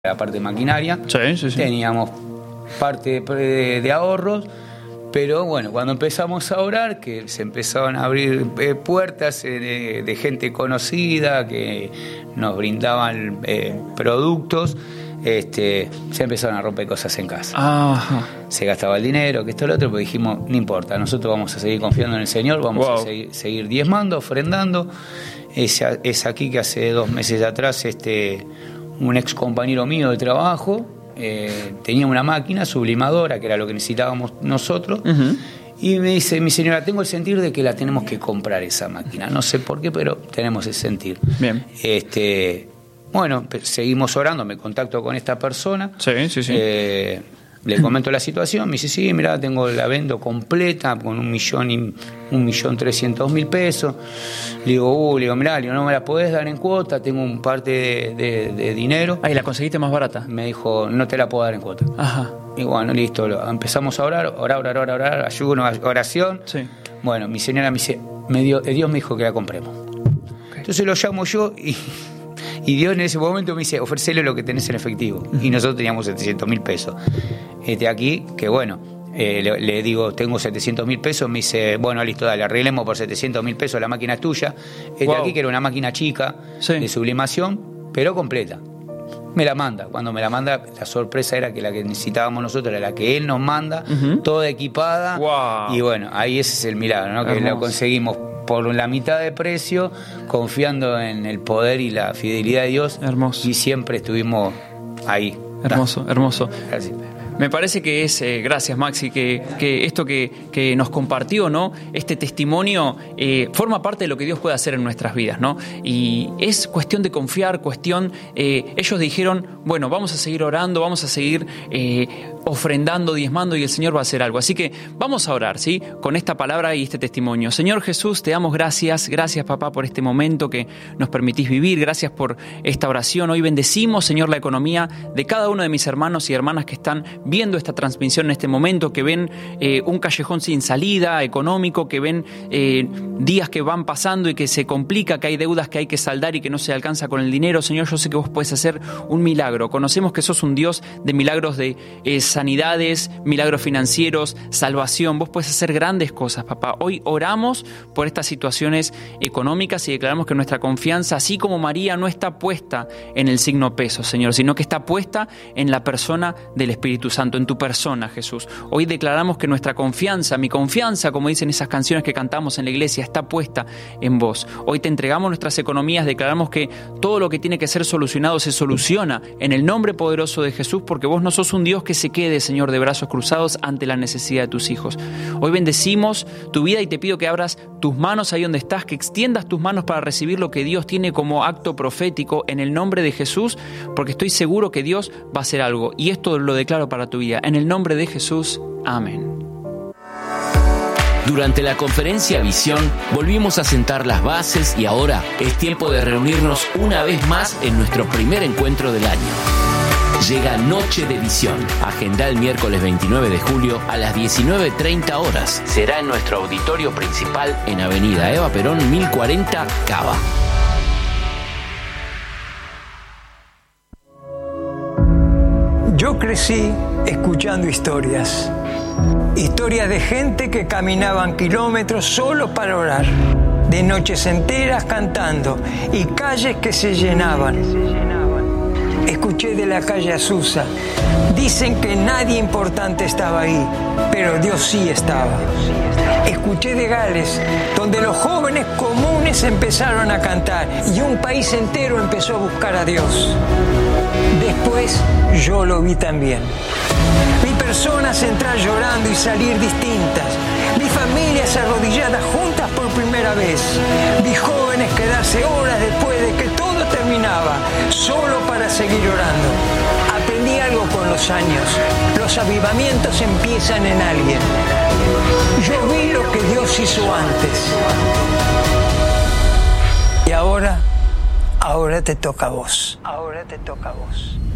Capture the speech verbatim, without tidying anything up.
la parte de maquinaria, sí, sí, sí. Teníamos parte de, de ahorros, pero bueno, cuando empezamos a orar, que se empezaron a abrir eh, puertas eh, de, de gente conocida que nos brindaban eh, productos, este, se empezaron a romper cosas en casa. Ajá. Se gastaba el dinero, que esto, lo otro, pero dijimos, no importa, nosotros vamos a seguir confiando en el Señor, vamos wow. a seguir, seguir diezmando, ofrendando. Es, es aquí que hace dos meses atrás, este... un ex compañero mío de trabajo eh, tenía una máquina sublimadora, que era lo que necesitábamos nosotros, uh-huh. y me dice, mi señora, tengo el sentir de que la tenemos que comprar esa máquina, no sé por qué, pero tenemos ese sentir. Bien. Este, bueno, seguimos orando, me contacto con esta persona, sí, sí, sí. Eh, le comento la situación, me dice, sí, mira, tengo la vendo completa con un millón y un millón trescientos mil pesos. Le digo, uh, le digo, mirá, le digo, no me la podés dar en cuota, tengo un parte de, de, de dinero. Ah, ¿y la conseguiste más barata? Me dijo, no te la puedo dar en cuota. Ajá. Y bueno, listo, empezamos a orar, orar, orar, orar, orar, ayuno, oración. Sí. Bueno, mi señora me dice, me dio, Dios me dijo que la compremos. Okay. Entonces lo llamo yo y... Y Dios en ese momento me dice, ofrecele lo que tenés en efectivo. Uh-huh. Y nosotros teníamos setecientos mil pesos. Este aquí, que bueno, eh, le, le digo, tengo setecientos mil pesos. Me dice, bueno, listo, dale, arreglemos por setecientos mil pesos, la máquina es tuya. Este wow. aquí, que era una máquina chica, sí. de sublimación, pero completa. Me la manda. Cuando me la manda, la sorpresa era que la que necesitábamos nosotros era la que él nos manda, uh-huh. toda equipada. Wow. Y bueno, ahí ese es el milagro, ¿no? Que lo conseguimos por la mitad de precio, confiando en el poder y la fidelidad de Dios. Hermoso. Y siempre estuvimos ahí. Hermoso, ¿no? hermoso. Gracias. Me parece que es, eh, gracias Maxi, que, que esto que, que nos compartió, ¿no? Este testimonio eh, forma parte de lo que Dios puede hacer en nuestras vidas, ¿no? Y es cuestión de confiar, cuestión, eh, ellos dijeron, bueno, vamos a seguir orando, vamos a seguir eh, ofrendando, diezmando y el Señor va a hacer algo. Así que vamos a orar, ¿sí? Con esta palabra y este testimonio. Señor Jesús, te damos gracias, gracias papá por este momento que nos permitís vivir, gracias por esta oración. Hoy bendecimos, Señor, la economía de cada uno de mis hermanos y hermanas que están viendo esta transmisión en este momento, que ven eh, un callejón sin salida económico, que ven eh, días que van pasando y que se complica, que hay deudas que hay que saldar y que no se alcanza con el dinero. Señor, yo sé que vos podés hacer un milagro. Conocemos que sos un Dios de milagros, de eh, sanidades, milagros financieros, salvación. Vos podés hacer grandes cosas, papá. Hoy oramos por estas situaciones económicas y declaramos que nuestra confianza, así como María, no está puesta en el signo peso, Señor, sino que está puesta en la persona del Espíritu Santo, en tu persona, Jesús. Hoy declaramos que nuestra confianza, mi confianza, como dicen esas canciones que cantamos en la iglesia, está puesta en vos. Hoy te entregamos nuestras economías, declaramos que todo lo que tiene que ser solucionado se soluciona en el nombre poderoso de Jesús, porque vos no sos un Dios que se quede, Señor, de brazos cruzados ante la necesidad de tus hijos. Hoy bendecimos tu vida y te pido que abras tus manos ahí donde estás, que extiendas tus manos para recibir lo que Dios tiene como acto profético en el nombre de Jesús, porque estoy seguro que Dios va a hacer algo. Y esto lo declaro para tu vida. En el nombre de Jesús. Amén. Durante la conferencia Visión volvimos a sentar las bases y ahora es tiempo de reunirnos una vez más en nuestro primer encuentro del año. Llega Noche de Visión. Agenda el miércoles veintinueve de julio a las diecinueve treinta horas. Será en nuestro auditorio principal en Avenida Eva Perón mil cuarenta, Cava. Yo crecí escuchando historias, historias de gente que caminaban kilómetros solo para orar, de noches enteras cantando y calles que se llenaban. Escuché de la calle Azusa, dicen que nadie importante estaba ahí, pero Dios sí estaba. Escuché de Gales, donde los jóvenes comunes empezaron a cantar y un país entero empezó a buscar a Dios. Después yo lo vi también. Vi personas entrar llorando y salir distintas. Vi familias arrodilladas juntas por primera vez. Vi jóvenes quedarse horas después de que todo terminaba, solo para seguir orando. Aprendí algo con los años. Los avivamientos empiezan en alguien. Yo vi lo que Dios hizo antes. Y ahora, ahora te toca a vos. Ahora te toca a vos.